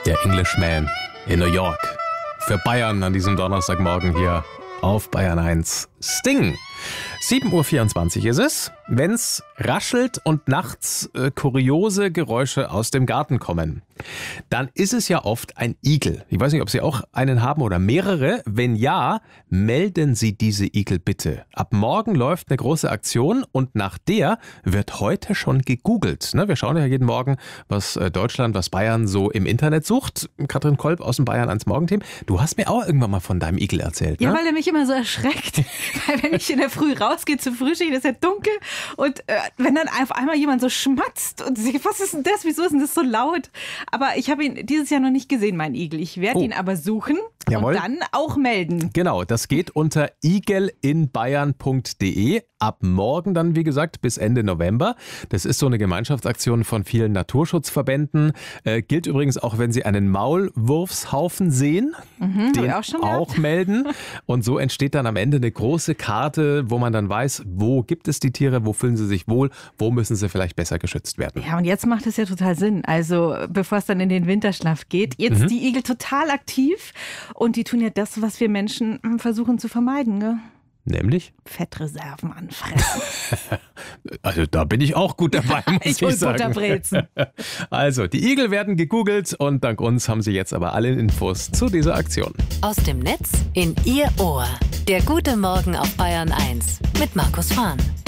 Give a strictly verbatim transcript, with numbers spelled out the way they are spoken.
Der Englishman in New York. Für Bayern an diesem Donnerstagmorgen hier auf Bayern eins. Sting. sieben Uhr vierundzwanzig ist es, wenn's raschelt und nachts äh, kuriose Geräusche aus dem Garten kommen. Dann ist es ja oft ein Igel. Ich weiß nicht, ob Sie auch einen haben oder mehrere. Wenn ja, melden Sie diese Igel bitte. Ab morgen läuft eine große Aktion und nach der wird heute schon gegoogelt. Ne, wir schauen ja jeden Morgen, was äh, Deutschland, was Bayern so im Internet sucht. Katrin Kolb aus dem Bayern eins Morgenteam. Du hast mir auch irgendwann mal von deinem Igel erzählt. Ne? Ja, weil er mich immer so erschreckt. Weil wenn ich in der Früh rausgehe zur Frühschicht, ist ja dunkel und äh, wenn dann auf einmal jemand so schmatzt und sich, was ist denn das, wieso ist denn das so laut? Aber ich habe ihn dieses Jahr noch nicht gesehen, mein Igel. Ich werde oh. ihn aber suchen Jawohl. und dann auch melden. Genau, das geht unter igelinbayern punkt de. Ab morgen dann, wie gesagt, bis Ende November. Das ist so eine Gemeinschaftsaktion von vielen Naturschutzverbänden. Äh, gilt übrigens auch, wenn Sie einen Maulwurfshaufen sehen, Mhm, den auch, schon auch melden. Und so entsteht dann am Ende eine große Karte, wo man dann weiß, wo gibt es die Tiere, wo fühlen sie sich wohl, wo müssen sie vielleicht besser geschützt werden. Ja, und jetzt macht es ja total Sinn. Also bevor es dann in den Winterschlaf geht, jetzt mhm. die Igel total aktiv und die tun ja das, was wir Menschen versuchen zu vermeiden, ne? Nämlich? Fettreserven anfressen. Also da bin ich auch gut dabei, muss ich, ich sagen. Butterbrezen. Also, die Igel werden gegoogelt und dank uns haben Sie jetzt aber alle Infos zu dieser Aktion. Aus dem Netz in Ihr Ohr. Der gute Morgen auf Bayern eins mit Markus Fahn.